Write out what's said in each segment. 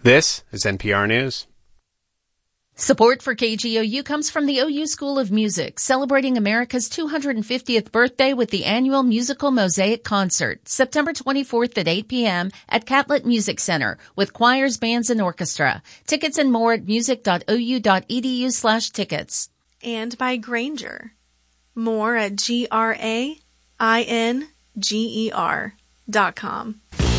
This is NPR News. Support for KGOU comes from the OU School of Music, celebrating America's 250th birthday with the annual Musical Mosaic Concert, September 24th at 8 p.m. at Catlett Music Center, with choirs, bands, and orchestra. Tickets and more at music.ou.edu/tickets. And by Grainger. More at GRAINGER.com.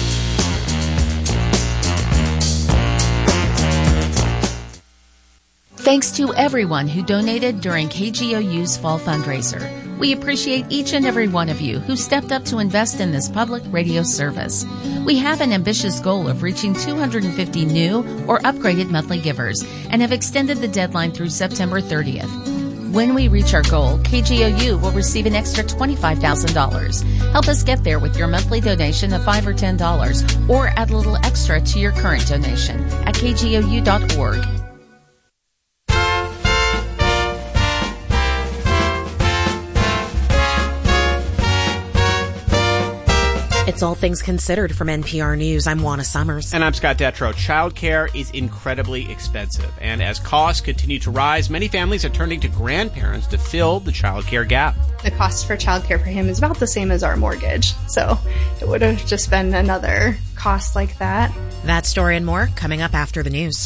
Thanks to everyone who donated during KGOU's fall fundraiser. We appreciate each and every one of you who stepped up to invest in this public radio service. We have an ambitious goal of reaching 250 new or upgraded monthly givers and have extended the deadline through September 30th. When we reach our goal, KGOU will receive an extra $25,000. Help us get there with your monthly donation of $5 or $10, or add a little extra to your current donation at kgou.org. It's All Things Considered from NPR News. I'm Juana Summers. And I'm Scott Detrow. Childcare is incredibly expensive. And as costs continue to rise, many families are turning to grandparents to fill the childcare gap. The cost for childcare for him is about the same as our mortgage. So it would have just been another cost like that. That story and more coming up after the news.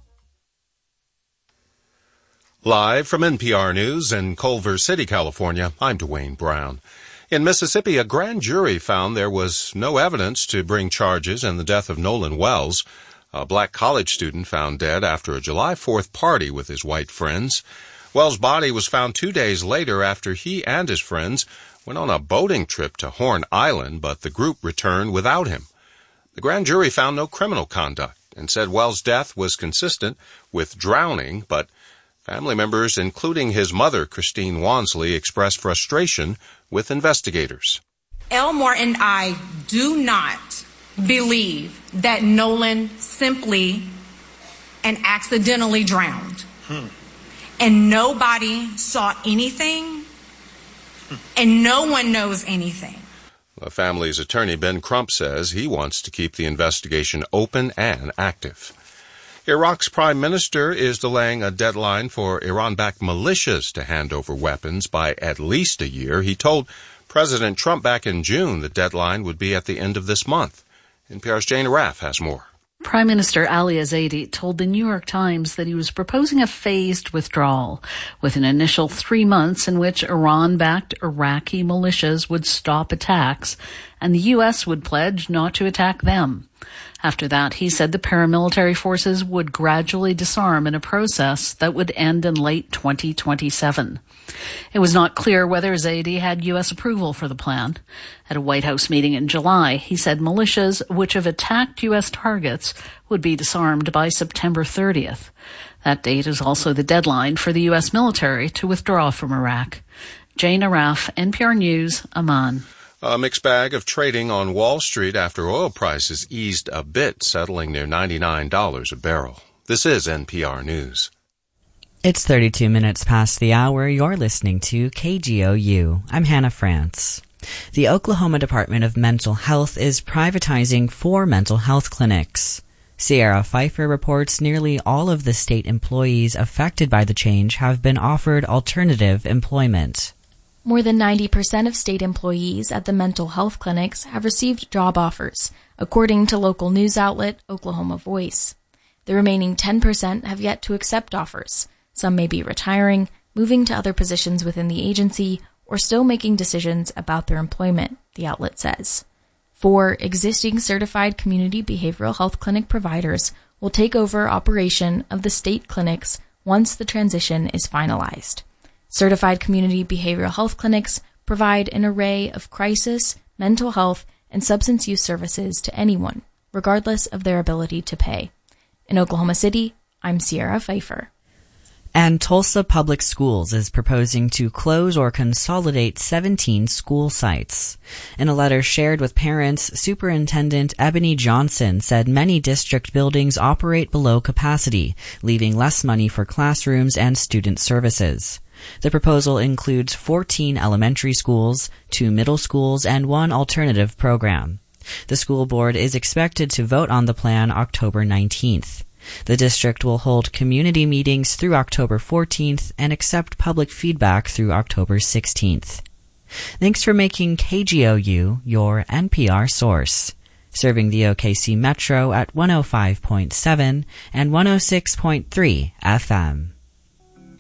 Live from NPR News in Culver City, California, I'm Dwayne Brown. In Mississippi, a grand jury found there was no evidence to bring charges in the death of Nolan Wells, a black college student found dead after a July 4th party with his white friends. Wells' body was found 2 days later after he and his friends went on a boating trip to Horn Island, but the group returned without him. The grand jury found no criminal conduct and said Wells' death was consistent with drowning, but family members, including his mother, Christine Wansley, expressed frustration with investigators. Elmore and I do not believe that Nolan simply and accidentally drowned. And nobody saw anything, and no one knows anything. The family's attorney, Ben Crump, says he wants to keep the investigation open and active. Iraq's prime minister is delaying a deadline for Iran-backed militias to hand over weapons by at least a year. He told President Trump back in June the deadline would be at the end of this month. NPR's Jane Raff has more. Prime Minister Ali Zaidi told the New York Times that he was proposing a phased withdrawal, with an initial 3 months in which Iran-backed Iraqi militias would stop attacks, and the U.S. would pledge not to attack them. After that, he said the paramilitary forces would gradually disarm in a process that would end in late 2027. It was not clear whether Zaidi had U.S. approval for the plan. At a White House meeting in July, he said militias which have attacked U.S. targets would be disarmed by September 30th. That date is also the deadline for the U.S. military to withdraw from Iraq. Jane Araf, NPR News, Amman. A mixed bag of trading on Wall Street after oil prices eased a bit, settling near $99 a barrel. This is NPR News. It's 32 minutes past the hour. You're listening to KGOU. I'm Hannah France. The Oklahoma Department of Mental Health is privatizing 4 mental health clinics. Sierra Pfeiffer reports nearly all of the state employees affected by the change have been offered alternative employment. More than 90% of state employees at the mental health clinics have received job offers, according to local news outlet Oklahoma Voice. The remaining 10% have yet to accept offers. Some may be retiring, moving to other positions within the agency, or still making decisions about their employment, the outlet says. 4 existing certified community behavioral health clinic providers will take over operation of the state clinics once the transition is finalized. Certified community behavioral health clinics provide an array of crisis, mental health, and substance use services to anyone, regardless of their ability to pay. In Oklahoma City, I'm Sierra Pfeiffer. And Tulsa Public Schools is proposing to close or consolidate 17 school sites. In a letter shared with parents, Superintendent Ebony Johnson said many district buildings operate below capacity, leaving less money for classrooms and student services. The proposal includes 14 elementary schools, 2 middle schools, and 1 alternative program. The school board is expected to vote on the plan October 19th. The district will hold community meetings through October 14th and accept public feedback through October 16th. Thanks for making KGOU your NPR source, serving the OKC Metro at 105.7 and 106.3 FM.